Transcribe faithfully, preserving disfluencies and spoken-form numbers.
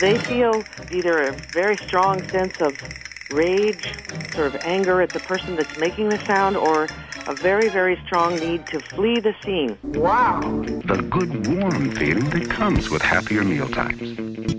They feel either a very strong sense of rage, sort of anger at the person that's making the sound, or a very, very strong need to flee the scene. Wow. The good, warm feeling that comes with happier mealtimes.